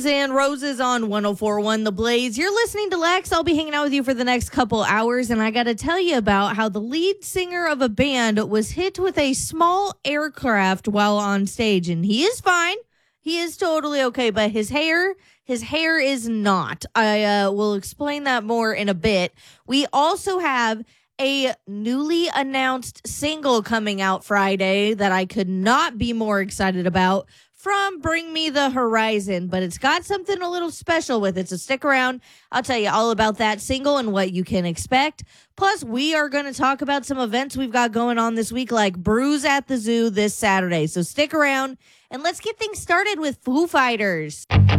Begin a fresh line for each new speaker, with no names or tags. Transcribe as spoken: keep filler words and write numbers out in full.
And Roses on one oh four point one The Blaze. You're listening to Lex. I'll be hanging out with you for the next couple hours, and I got to tell you about how the lead singer of a band was hit with a small aircraft while on stage, and he is fine. He is totally okay, but his hair, his hair is not. I uh, will explain that more in a bit. We also have a newly announced single coming out Friday that I could not be more excited about, from Bring Me the Horizon, but it's got something a little special with it, so stick around. I'll tell you all about that single and what you can expect. Plus, we are going to talk about some events we've got going on this week, like Brews at the Zoo this Saturday, so stick around, and let's get things started with Foo Fighters.